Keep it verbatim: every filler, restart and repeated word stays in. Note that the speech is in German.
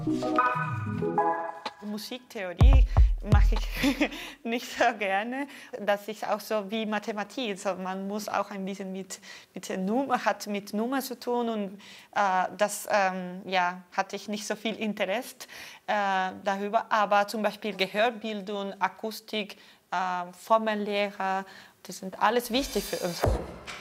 Musiktheorie mache ich nicht so gerne. Das ist auch so wie Mathematik. Also man muss auch ein bisschen mit, mit Nummer, hat mit Nummer zu tun und äh, das ähm, ja, hatte ich nicht so viel Interesse äh, darüber. Aber zum Beispiel Gehörbildung, Akustik, äh, Formellehrer, das sind alles wichtig für uns.